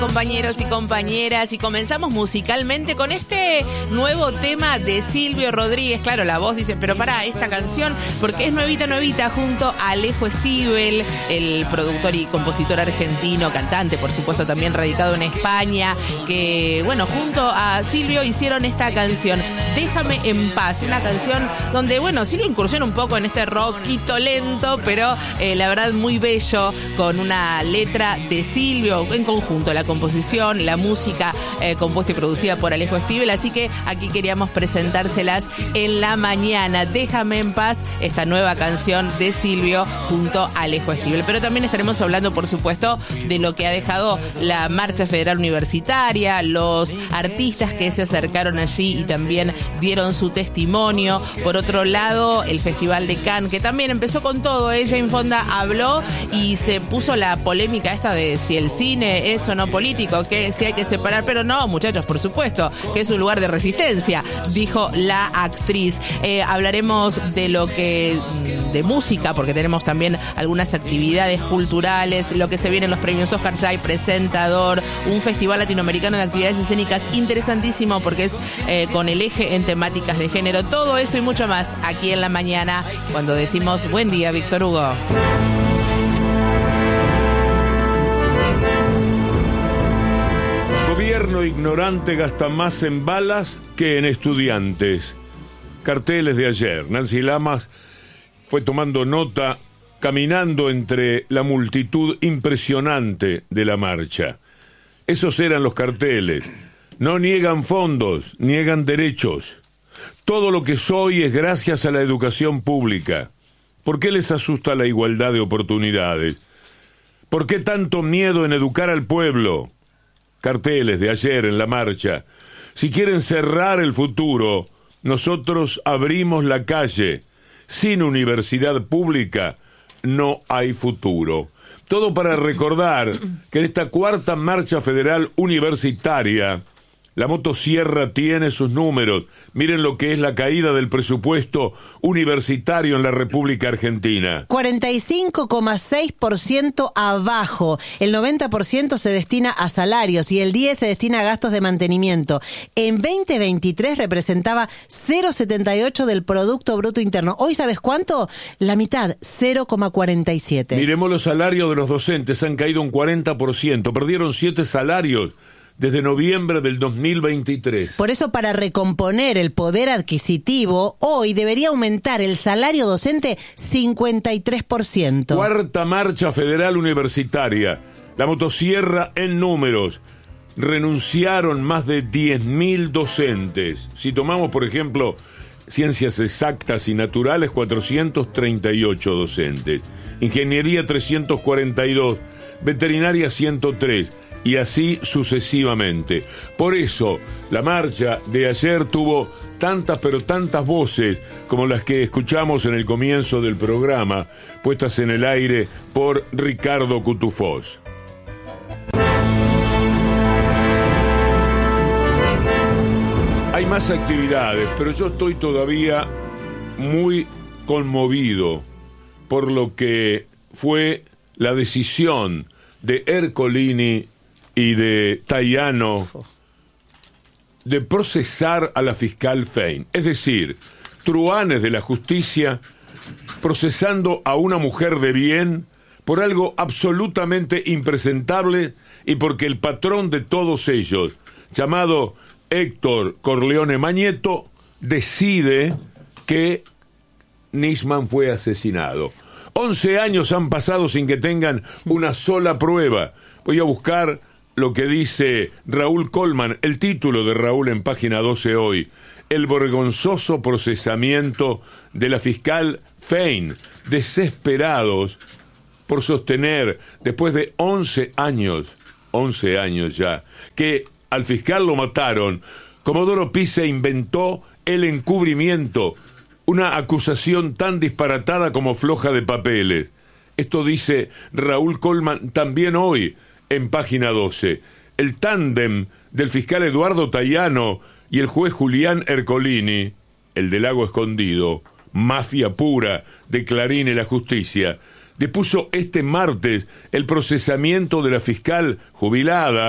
Compañeros y compañeras, y comenzamos musicalmente con este nuevo tema de Silvio Rodríguez. Claro, la voz dice, pero pará, esta canción, porque es nuevita, junto a Alejo Stivel, el productor y compositor argentino, cantante, por supuesto, también radicado en España, que, bueno, junto a Silvio hicieron esta canción, Déjame en Paz, una canción donde, bueno, Silvio incursiona un poco en este rockito lento, pero la verdad muy bello, con una letra de Silvio en conjunto, la composición, la música compuesta y producida por Alejo Stivel, así que aquí queríamos presentárselas en la mañana. Déjame en Paz, esta nueva canción de Silvio junto a Alejo Stivel. Pero también estaremos hablando, por supuesto, de lo que ha dejado la Marcha Federal Universitaria, los artistas que se acercaron allí y también dieron su testimonio. Por otro lado, el Festival de Cannes, que también empezó con todo. Jane Fonda habló y se puso la polémica esta de si el cine es o no político, que si hay que separar, pero no, muchachos, por supuesto, que es un lugar de resistencia, dijo la actriz. Hablaremos de lo que, de música, porque tenemos también algunas actividades culturales, lo que se viene en los premios Oscar, ya hay presentador, un festival latinoamericano de actividades escénicas interesantísimo, porque es con el eje en temáticas de género, todo eso y mucho más aquí en la mañana, cuando decimos buen día, Víctor Hugo. Gobierno ignorante gasta más en balas que en estudiantes. Carteles de ayer. Nancy Lamas fue tomando nota, caminando entre la multitud impresionante de la marcha. Esos eran los carteles. No niegan fondos, niegan derechos. Todo lo que soy es gracias a la educación pública. ¿Por qué les asusta la igualdad de oportunidades? ¿Por qué tanto miedo en educar al pueblo? Carteles de ayer en la marcha. Si quieren cerrar el futuro, nosotros abrimos la calle. Sin universidad pública no hay futuro. Todo para recordar que en esta cuarta marcha federal universitaria, la motosierra tiene sus números. Miren lo que es la caída del presupuesto universitario en la República Argentina. 45,6% abajo. El 90% se destina a salarios y el 10% se destina a gastos de mantenimiento. En 2023 representaba 0,78% del Producto Bruto Interno. Hoy, ¿sabes cuánto? La mitad, 0,47%. Miremos los salarios de los docentes. Han caído un 40%. Perdieron 7 salarios desde noviembre del 2023. Por eso, para recomponer el poder adquisitivo, hoy debería aumentar el salario docente 53%. Cuarta marcha federal universitaria. La motosierra en números. Renunciaron más de 10.000 docentes. Si tomamos, por ejemplo, ciencias exactas y naturales, 438 docentes. Ingeniería, 342. Veterinaria, 103. Y así sucesivamente. Por eso, la marcha de ayer tuvo tantas pero tantas voces como las que escuchamos en el comienzo del programa, puestas en el aire por Ricardo Cutufós. Hay más actividades, pero yo estoy todavía muy conmovido por lo que fue la decisión de Ercolini y de Taiano de procesar a la fiscal Fein. Es decir, truhanes de la justicia procesando a una mujer de bien por algo absolutamente impresentable y porque el patrón de todos ellos, llamado Héctor Corleone Mañeto, decide que Nisman fue asesinado. 11 años han pasado sin que tengan una sola prueba. Voy a buscar lo que dice Raúl Colman, el título de Raúl en Página 12 hoy. El vergonzoso procesamiento de la fiscal Fein, desesperados por sostener, después de 11 años ya, que al fiscal lo mataron. Comodoro Pi se inventó el encubrimiento, una acusación tan disparatada como floja de papeles. Esto dice Raúl Colman también hoy en Página 12. El tándem del fiscal Eduardo Taiano y el juez Julián Ercolini, el del Lago Escondido, mafia pura de Clarín y la Justicia, dispuso este martes el procesamiento de la fiscal jubilada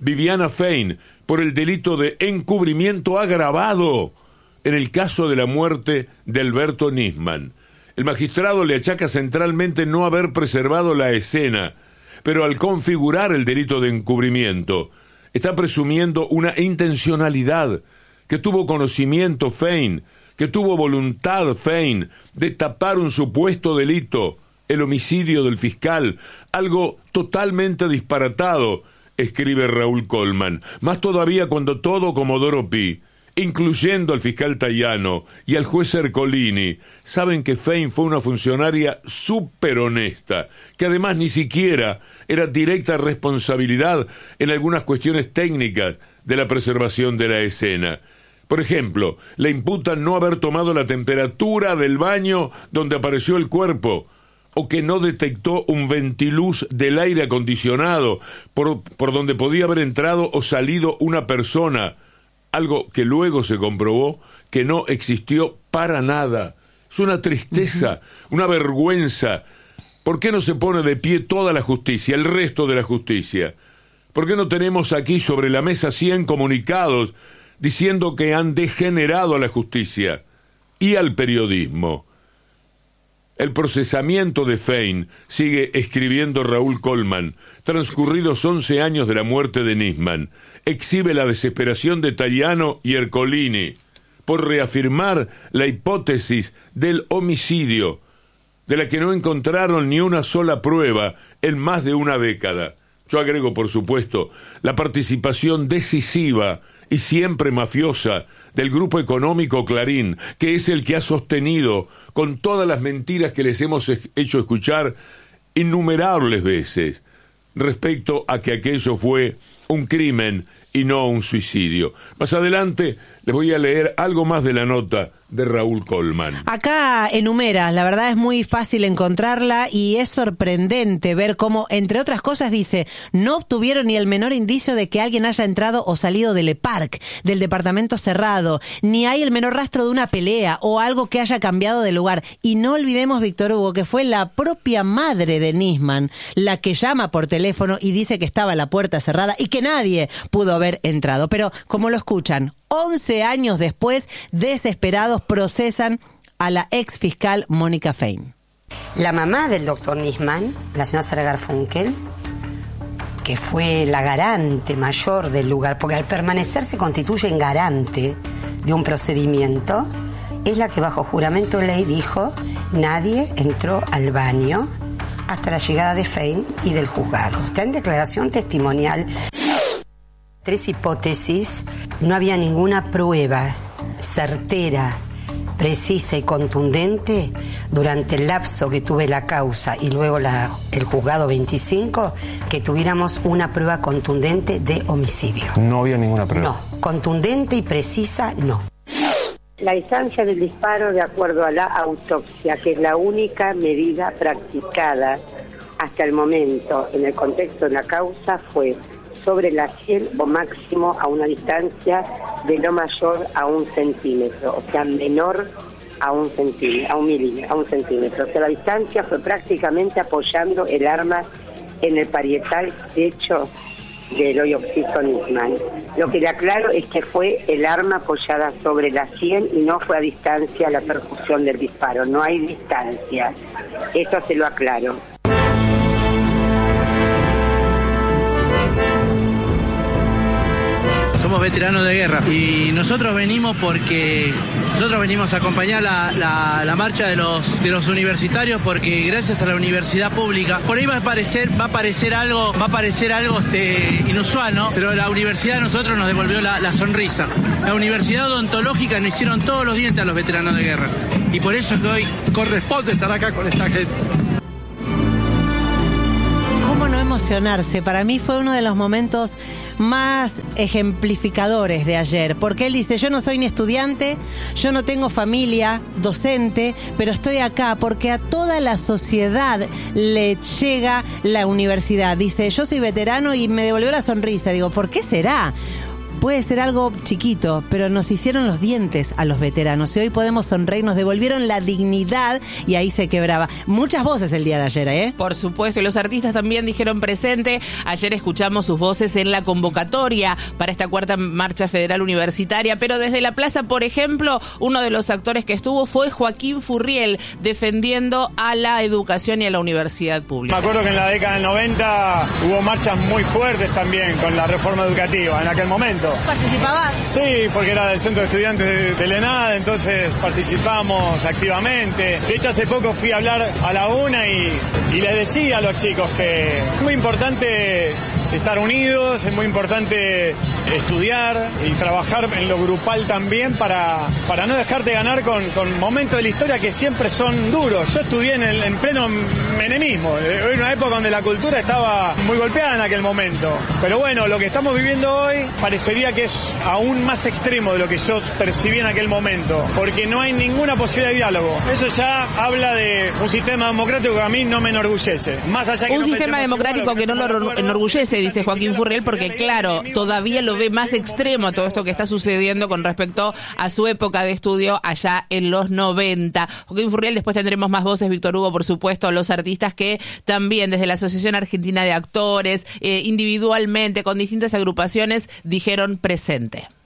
Viviana Fein por el delito de encubrimiento agravado en el caso de la muerte de Alberto Nisman. El magistrado le achaca centralmente no haber preservado la escena, pero al configurar el delito de encubrimiento, está presumiendo una intencionalidad, que tuvo conocimiento Fein, que tuvo voluntad Fein de tapar un supuesto delito, el homicidio del fiscal, algo totalmente disparatado, escribe Raúl Colman, más todavía cuando todo Comodoro Pi, incluyendo al fiscal Tayano y al juez Ercolini, saben que Fein fue una funcionaria súper honesta, que además ni siquiera era directa responsabilidad en algunas cuestiones técnicas de la preservación de la escena. Por ejemplo, le imputan no haber tomado la temperatura del baño donde apareció el cuerpo, o que no detectó un ventiluz del aire acondicionado por donde podía haber entrado o salido una persona, algo que luego se comprobó que no existió para nada. Es una tristeza, una vergüenza. ¿Por qué no se pone de pie toda la justicia, el resto de la justicia? ¿Por qué no tenemos aquí sobre la mesa 100 comunicados diciendo que han degenerado a la justicia y al periodismo? El procesamiento de Fein, sigue escribiendo Raúl Colman, transcurridos 11 años de la muerte de Nisman, exhibe la desesperación de Tayano y Ercolini por reafirmar la hipótesis del homicidio, de la que no encontraron ni una sola prueba en más de una década. Yo agrego, por supuesto, la participación decisiva y siempre mafiosa del grupo económico Clarín, que es el que ha sostenido, con todas las mentiras que les hemos hecho escuchar innumerables veces, respecto a que aquello fue un crimen y no un suicidio. Más adelante les voy a leer algo más de la nota de Raúl Colman. Acá enumera, la verdad es muy fácil encontrarla y es sorprendente ver cómo, entre otras cosas, dice, no obtuvieron ni el menor indicio de que alguien haya entrado o salido del EPARC, del departamento cerrado, ni hay el menor rastro de una pelea o algo que haya cambiado de lugar. Y no olvidemos, Víctor Hugo, que fue la propia madre de Nisman la que llama por teléfono y dice que estaba la puerta cerrada y que nadie pudo haber entrado. Pero, como lo escuchan, 11 años después, desesperados, procesan a la ex fiscal Mónica Fein. La mamá del doctor Nisman, la señora Sara Garfunkel, que fue la garante mayor del lugar, porque al permanecer se constituye en garante de un procedimiento, es la que bajo juramento de ley dijo: nadie entró al baño hasta la llegada de Fein y del juzgado. Está en declaración testimonial. 3 hipótesis, no había ninguna prueba certera, precisa y contundente durante el lapso que tuve la causa y luego el juzgado 25, que tuviéramos una prueba contundente de homicidio. No había ninguna prueba. No, contundente y precisa, no. La distancia del disparo, de acuerdo a la autopsia, que es la única medida practicada hasta el momento en el contexto de la causa, fue sobre la sien o máximo a una distancia de no mayor a 1 centímetro, o sea, menor a 1 centímetro, a un centímetro. O sea, la distancia fue prácticamente apoyando el arma en el parietal derecho del hoyo occiso Nisman. Lo que le aclaro es que fue el arma apoyada sobre la sien y no fue a distancia la percusión del disparo. No hay distancia. Eso se lo aclaro. Somos veteranos de guerra y nosotros venimos a acompañar la marcha de los universitarios, porque gracias a la universidad pública, por ahí va a parecer algo inusual, ¿no? Pero la universidad a nosotros nos devolvió la sonrisa. La universidad odontológica nos hicieron todos los dientes a los veteranos de guerra y por eso es que hoy corresponde estar acá con esta gente. ¿Cómo no emocionarse? Para mí fue uno de los momentos más ejemplificadores de ayer, porque él dice: yo no soy ni estudiante, yo no tengo familia docente, pero estoy acá porque a toda la sociedad le llega la universidad. Dice: yo soy veterano y me devolvió la sonrisa. Digo, ¿por qué será? puede ser algo chiquito, pero nos hicieron los dientes a los veteranos y hoy podemos sonreír, nos devolvieron la dignidad y ahí se quebraba. Muchas voces el día de ayer, ¿eh? Por supuesto, y los artistas también dijeron presente. Ayer escuchamos sus voces en la convocatoria para esta cuarta marcha federal universitaria, pero desde la plaza, por ejemplo, uno de los actores que estuvo fue Joaquín Furriel, defendiendo a la educación y a la universidad pública. Me acuerdo que en la década del 90 hubo marchas muy fuertes también con la reforma educativa en aquel momento. ¿Participabas? Sí, porque era del centro de estudiantes de la ENAD, entonces participamos activamente. De hecho, hace poco fui a hablar a la UNA y les decía a los chicos que es muy importante estar unidos, es muy importante estudiar y trabajar en lo grupal también para no dejarte ganar con momentos de la historia que siempre son duros. Yo estudié en pleno menemismo, era una época donde la cultura estaba muy golpeada en aquel momento. Pero bueno, lo que estamos viviendo hoy parecería que es aún más extremo de lo que yo percibí en aquel momento, porque no hay ninguna posibilidad de diálogo. Eso ya habla de un sistema democrático que a mí no me enorgullece. Más allá que un sistema democrático que no lo enorgullece, dice Joaquín Furriel, porque claro, todavía lo ve más extremo a todo esto que está sucediendo con respecto a su época de estudio allá en los 90. Joaquín Furriel, después tendremos más voces, Víctor Hugo, por supuesto, los artistas que también desde la Asociación Argentina de Actores, individualmente, con distintas agrupaciones, dijeron presente.